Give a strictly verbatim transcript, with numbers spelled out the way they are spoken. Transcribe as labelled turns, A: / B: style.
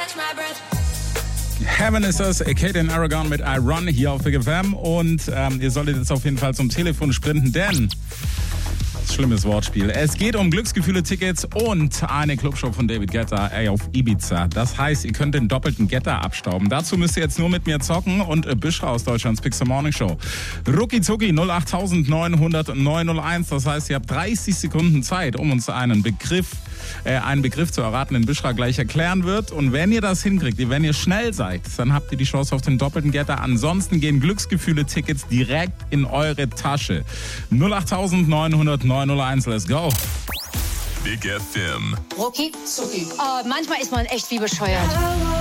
A: Heaven ist das, Kate in Aragon mit I Run hier auf Big F M und ähm, ihr solltet jetzt auf jeden Fall zum Telefon sprinten, denn schlimmes Wortspiel. Es geht um Glücksgefühle-Tickets und eine Clubshow von David Guetta ey, auf Ibiza. Das heißt, ihr könnt den doppelten Guetta abstauben. Dazu müsst ihr jetzt nur mit mir zocken und äh, Bischra aus Deutschlands Pixel Morning Show. Rucki zucki null acht neun null null neun null eins. Das heißt, ihr habt dreißig Sekunden Zeit, um uns einen Begriff, äh, einen Begriff zu erraten, den Bischra gleich erklären wird. Und wenn ihr das hinkriegt, wenn ihr schnell seid, dann habt ihr die Chance auf den doppelten Guetta. Ansonsten gehen Glücksgefühle-Tickets direkt in eure Tasche. null acht neun null null null eins, let's go.
B: Big F M.
C: Rucki zucki. Oh, manchmal ist man echt wie bescheuert.